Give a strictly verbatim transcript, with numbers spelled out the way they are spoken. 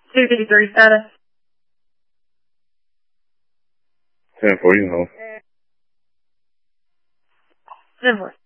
two fifty-three status. ten four, you know. ten four.